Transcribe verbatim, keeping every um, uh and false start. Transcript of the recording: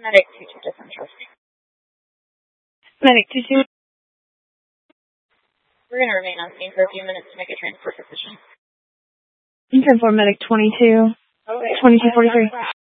Medic two two Defense. Medic two two. We're going to remain on scene for a few minutes to make a transport decision. You can for Medic twenty-two. Okay. twenty-two forty-three.